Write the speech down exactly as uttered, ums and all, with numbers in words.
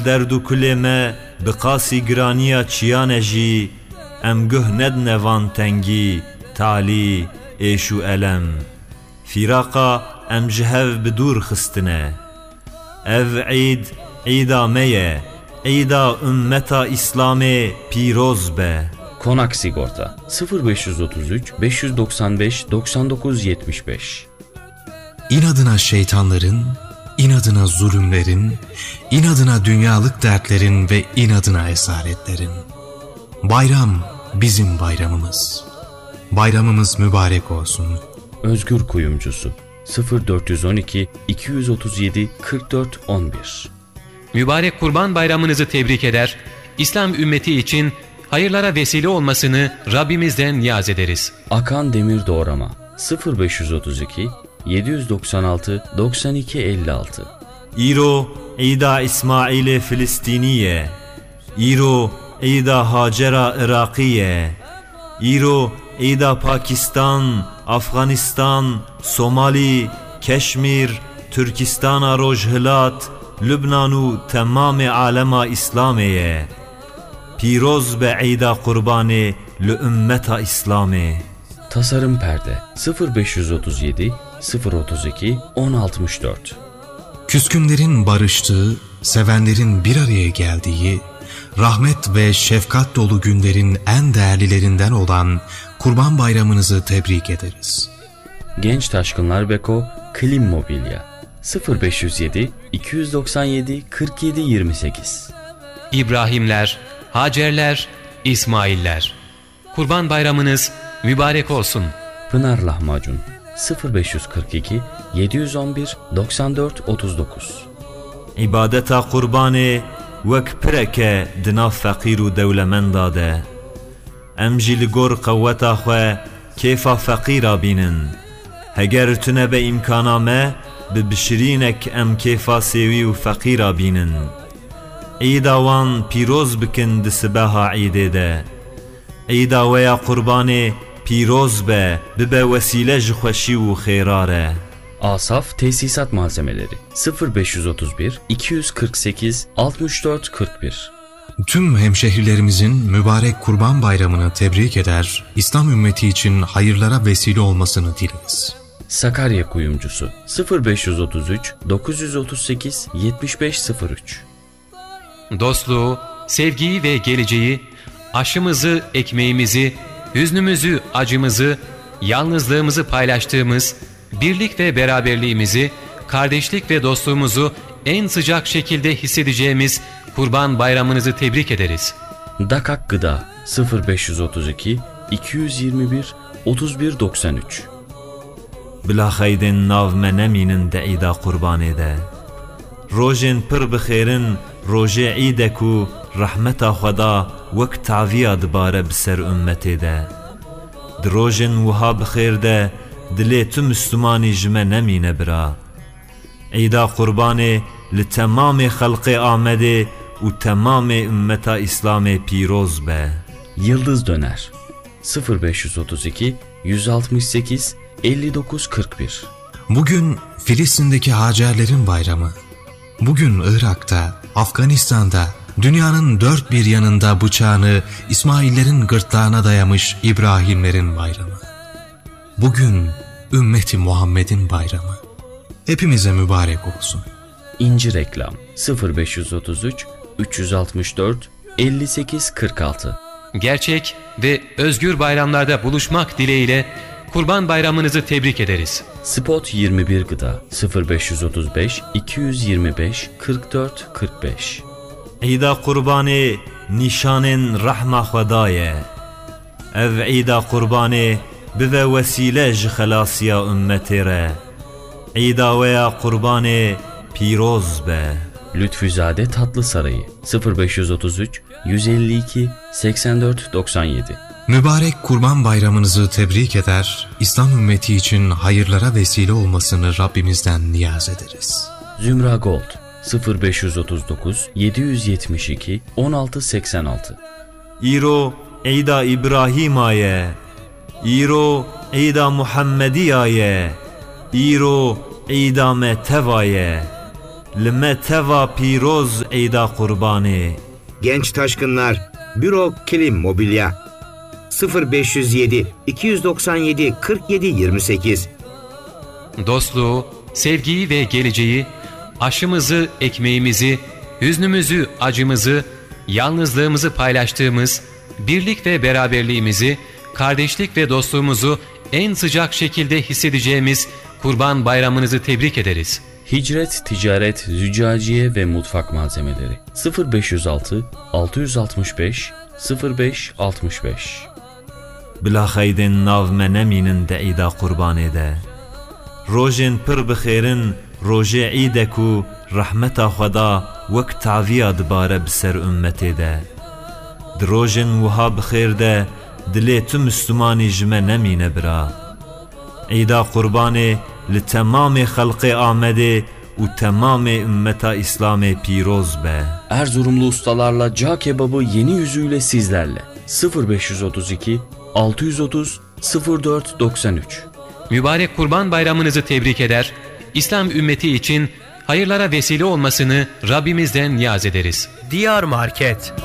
دردو کلی ما بقاسی گرانیا چیانه جی ام گه ند نوان تنگی تعلی ایشو علم فراقا ام جهو بدور خستنه اف عید عیدا میه عیدا ümmeta İslam'e piroz be. Konak Sigorta sıfır beş otuz üç beş doksan beş doksan dokuz yetmiş beş. İnadına şeytanların, inadına zulümlerin, inadına dünyalık dertlerin ve inadına esaretlerin. Bayram bizim bayramımız. Bayramımız mübarek olsun. Özgür Kuyumcusu sıfır dört on iki iki otuz yedi kırk dört on bir. Mübarek Kurban Bayramınızı tebrik eder, İslam ümmeti için hayırlara vesile olmasını Rabbimizden niyaz ederiz. Akan Demir Doğrama sıfır beş otuz iki yedi doksan altı doksan iki elli altı. İro İda İsmail Filistiniye, İro İda Hacera Irakiye, İro İda Pakistan, Afganistan, Somali, Keşmir, Türkistan, Rojhilat, Lübnanu tamam alema İslamiye. Piroz be İda Kurbani li ümmeta İslami. Tasarım Perde sıfır beş otuz yedi sıfır otuz iki on altmış dört. Küskünlerin barıştığı, sevenlerin bir araya geldiği, rahmet ve şefkat dolu günlerin en değerlilerinden olan Kurban Bayramınızı tebrik ederiz. Genç Taşkınlar Beko Klim Mobilya sıfır beş yedi iki doksan yedi kırk yedi yirmi sekiz. İbrahimler, Hacerler, İsmailler. Kurban Bayramınız mübarek olsun. Pınar Lahmacun sıfır beş kırk iki yedi on bir doksan dört otuz dokuz. İbadeta kurbanı vek pireke dina fakiru devlemenda de. Emjil gor kavveta xwe keyfa fakira binin. Heger tüne be imkaname bi bişirinek em keyfa sevi u fakira binin. İda wan piroz bikin di sibaha İdê de. İda veya kurbanı piroz be bibe vesile ji xweşî û xêrare. Asaf Tesisat Malzemeleri sıfır beş otuz bir iki kırk sekiz altmış dört kırk bir. Tüm hemşehrilerimizin mübarek Kurban Bayramını tebrik eder, İslam ümmeti için hayırlara vesile olmasını dileriz. Sakarya Kuyumcusu sıfır beş otuz üç dokuz otuz sekiz yetmiş beş sıfır üç. Dostluğu, sevgiyi ve geleceği, aşımızı, ekmeğimizi, hüznümüzü, acımızı, yalnızlığımızı paylaştığımız, birlik ve beraberliğimizi, kardeşlik ve dostluğumuzu en sıcak şekilde hissedeceğimiz Kurban Bayramınızı tebrik ederiz. Dakak Gıda sıfır beş otuz iki iki yirmi bir otuz bir doksan üç. Bila xeydin nav me neminin de İda kurbanê de. Rojên pir bixêrin rojê İdê ku rahmeta Xweda wek taviya dibare bi ser ümmetê de. Di rojên wiha bixêr de dilê tu Müslümanî ji me nemîne bira. İda kurbanê li temamê xelqê Amedê û temamê ümmeta İslamê pîroz be. Yıldız Döner sıfır beş otuz iki yüz altmış sekiz elli dokuz kırk bir. Bugün Filistin'deki Hacerlerin bayramı. Bugün Irak'ta, Afganistan'da, dünyanın dört bir yanında bıçağını İsmaillerin gırtlağına dayamış İbrahimlerin bayramı. Bugün ümmeti Muhammed'in bayramı. Hepimize mübarek olsun. İnci Reklam sıfır beş otuz üç üç altmış dört elli sekiz kırk altı. Gerçek ve özgür bayramlarda buluşmak dileğiyle Kurban Bayramınızı tebrik ederiz. Spot yirmi bir Gıda sıfır beş otuz beş iki yirmi beş kırk dört kırk beş. İda kurbanê nîşanên rehma Xwedayê. Ev İda kurbanê bive vesîle ji xelasiya ümmetê re. İda veya kurbanê pîroz be. Lütfüzade Tatlı Sarayı sıfır beş otuz üç yüz elli iki seksen dört doksan yedi. Mübarek Kurban Bayramınızı tebrik eder, İslam ümmeti için hayırlara vesile olmasını Rabbimizden niyaz ederiz. Zümra Gold sıfır beş otuz dokuz yedi yetmiş iki on altı seksen altı. İro İda İbrahim'aye, İro İda Muhammediyaye, İro İda Metevaye, Lime teva piroz eyda kurbanê. Genç taşkınlar, Büro Kilim Mobilya sıfır beş yüz yedi iki doksan yedi kırk yedi yirmi sekiz. Dostluğu, sevgiyi ve geleceği, aşımızı, ekmeğimizi, hüznümüzü, acımızı, yalnızlığımızı paylaştığımız, birlik ve beraberliğimizi, kardeşlik ve dostluğumuzu en sıcak şekilde hissedeceğimiz Kurban Bayramınızı tebrik ederiz. Hicret, ticaret, züccaciye ve mutfak malzemeleri sıfır beş yüz altı altı altı beş sıfır beş altmış beş. Bila xeydên nav me nemînin de eyda kurbanê de. Rojên pir bi xêrin, rojê îde ku rahmeta Xweda wek taviya dibare bi ser ümmetê de. Di rojên wiha bi xêr de dilê tu Müslümanî ji me nemîne bira. Eyda kurbanê li temamê xelqê Amedê û temamê ümmeta İslamê pîroz be. Erzurumlu ustalarla cağ kebabı yeni yüzüyle sizlerle sıfır beş yüz otuz iki altı yüz otuz sıfır dört doksan üç. Mübarek Kurban Bayramınızı tebrik eder, İslam ümmeti için hayırlara vesile olmasını Rabbimizden niyaz ederiz. Diyar Market